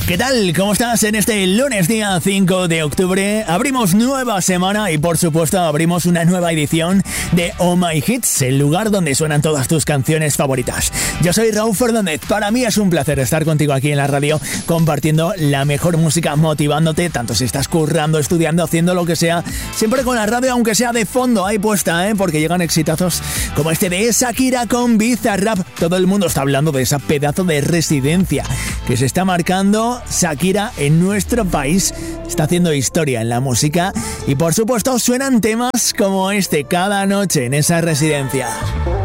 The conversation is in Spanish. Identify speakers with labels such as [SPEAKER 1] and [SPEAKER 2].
[SPEAKER 1] ¿Qué tal? ¿Cómo estás en este lunes día 5 de octubre? Abrimos nueva semana y por supuesto abrimos una nueva edición de Oh My Hits, el lugar donde suenan todas tus canciones favoritas. Yo soy Raúl Fernández, para mí es un placer estar contigo aquí en la radio compartiendo la mejor música, motivándote, tanto si estás currando, estudiando, haciendo lo que sea, siempre con la radio aunque sea de fondo ahí puesta, porque llegan exitazos como este de Shakira con Bizarrap. Todo el mundo está hablando de esa pedazo de residencia que se está marcando Shakira en nuestro país. Está haciendo historia en la música y por supuesto suenan temas como este cada noche en esa residencia.